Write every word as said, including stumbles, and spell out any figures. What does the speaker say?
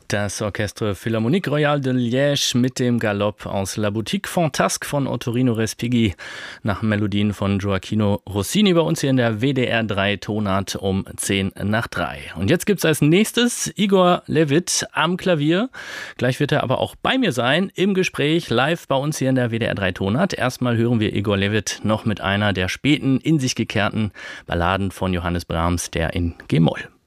Das Orchestre Philharmonique Royale de Liège mit dem Galopp aus La Boutique Fantasque von Ottorino Respighi nach Melodien von Gioachino Rossini bei uns hier in der W D R drei Tonart um zehn nach drei. Und jetzt gibt's als nächstes Igor Levit am Klavier. Gleich wird er aber auch bei mir sein im Gespräch live bei uns hier in der W D R drei Tonart. Erstmal hören wir Igor Levit noch mit einer der späten, in sich gekehrten Balladen von Johannes Brahms, der in G-Moll.